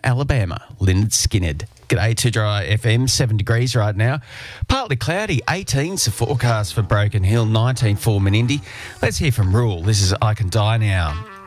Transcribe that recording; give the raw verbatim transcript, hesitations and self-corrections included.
Alabama, Lynyrd Skynyrd. G'day, Too Dry F M, seven degrees right now. Partly cloudy, eighteen's the forecast for Broken Hill, nineteen for Menindee. Let's hear from Rule. This is I Can Die Now.